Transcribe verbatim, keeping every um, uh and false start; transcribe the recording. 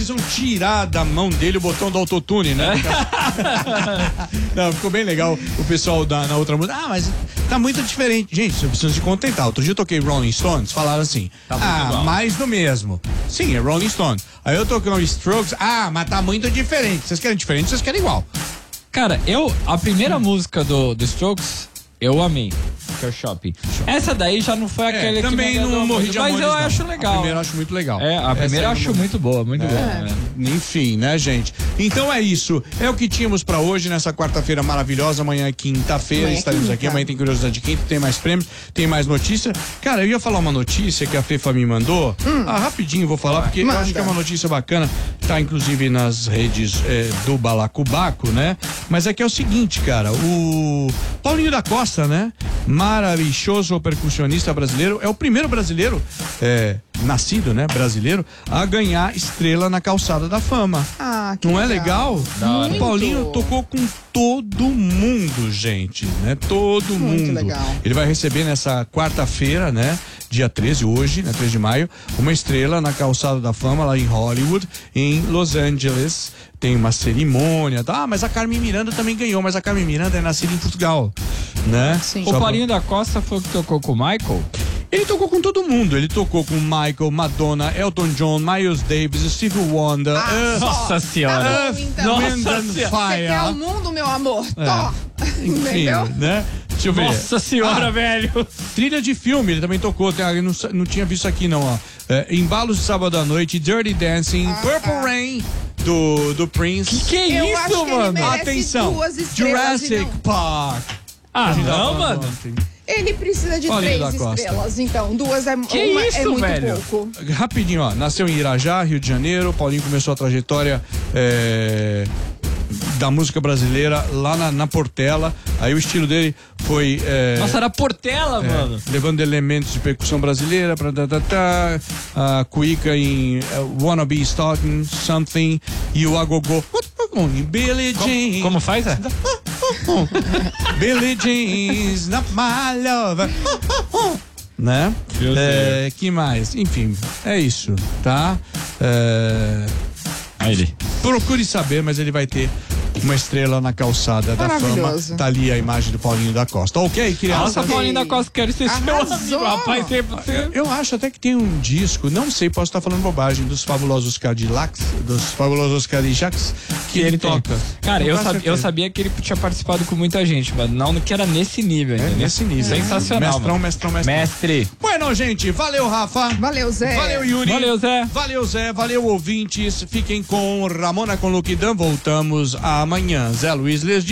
precisam tirar da mão dele o botão do autotune, né? Não, ficou bem legal o pessoal da, na outra música. Ah, mas tá muito diferente. Gente, você precisa se contentar. Outro dia eu toquei Rolling Stones, falaram assim, tá ah, igual. mais do mesmo. Sim, é Rolling Stones. Aí eu toquei um Strokes, ah, mas tá muito diferente. Vocês querem diferente, vocês querem igual. Cara, eu, a primeira música do, do Strokes, eu amei, que é o Shopping. Essa daí já não foi aquele é, que também me agradou não morri muito, de mas amores, eu não. acho legal. A primeira eu acho muito legal. É, a primeira eu Essa acho não... muito boa, muito é. boa. É. Enfim, né, gente? Então é isso. É o que tínhamos pra hoje, nessa quarta-feira maravilhosa. Amanhã é quinta-feira, Amanhã é estaremos quinta. aqui. Amanhã tem curiosidade de quinta, tem mais prêmios, tem mais notícia. Cara, eu ia falar uma notícia que a Fefa me mandou. Hum. Ah, rapidinho vou falar, porque Manda. eu acho que é uma notícia bacana. Tá inclusive nas redes é, do Balacobaco, né? Mas é que é o seguinte, cara, o Paulinho da Costa, né? Maravilhoso percussionista brasileiro, é o primeiro brasileiro é, nascido, né, brasileiro, a ganhar estrela na Calçada da Fama. Ah, que Não é legal. legal? Muito. O Paulinho tocou com todo mundo, gente, né? Todo Muito mundo. legal. Ele vai receber nessa quarta-feira, né? Dia treze, hoje, né? treze de maio, uma estrela na Calçada da Fama, lá em Hollywood, em Los Angeles. Tem uma cerimônia, tá? Ah, mas a Carmen Miranda também ganhou, mas a Carmen Miranda é nascida em Portugal, né? Sim. O Paulinho da Costa foi o que tocou com o Michael? Ele tocou com todo mundo. Ele tocou com Michael, Madonna, Elton John, Miles Davis, Steve Wonder. Ah, uh, Nossa senhora. Tá bom, então. Wind Nossa and senhora. Você quer o Fire. mundo, meu amor? É. Tó. Enfim, Entendeu? né? Deixa eu ver. Nossa senhora, Ah, velho. Trilha de filme, ele também tocou. Tem, eu não, não tinha visto aqui, não, ó. É, Embalos de Sábado à Noite, Dirty Dancing, Ah, Purple ah. Rain, do, do Prince. Que Eu acho isso, que ele mano? merece Atenção, duas estrelas Jurassic e não- Park. Ah, A gente tava não, falando mano. ontem. Ele precisa de Paulinho três da Costa. estrelas, então. Duas é, Que uma isso, é muito velho? pouco. Rapidinho, ó. Nasceu em Irajá, Rio de Janeiro. Paulinho começou a trajetória é, da música brasileira lá na, na Portela. Aí o estilo dele foi. É, Nossa, era Portela, é, mano. levando elementos de percussão brasileira pra tá, tá, tá, a cuíca em uh, Wanna Be Starting Something e o agogô em Billie Jean. Como, como faz, é? Billie Jean's not my love. Né? Meu É, que mais? Enfim, é isso, tá? É, Aí ele. procure saber, mas ele vai ter uma estrela na Calçada da Fama. Maravilhoso. Tá ali a imagem do Paulinho da Costa. Ok, crianças? Nossa, Paulinho da Costa, quero ser seu Arrasou. amigo, rapaz. Você, você... Eu acho até que tem um disco, não sei, posso estar falando bobagem, dos fabulosos Cadillacs, dos fabulosos Cadillacs, que, ele, tem. toca. Cara, Com eu, sab, eu certeza. sabia que ele tinha participado com muita gente, mas não que era nesse nível, É, entendeu? nesse nível. Sensacional, Mestrão, mano. mestrão, mestrão. Mestre. Bueno, gente, valeu, Rafa. Valeu, Zé. Valeu, Yuri. Valeu, Zé. Valeu, Zé. Valeu, ouvintes. Fiquem com Ramona com Luquidan. Voltamos amanhã. Zé Luiz Lesdi.